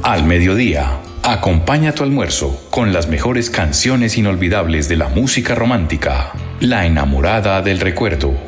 Al mediodía, acompaña tu almuerzo con las mejores canciones inolvidables de la música romántica. La enamorada del recuerdo.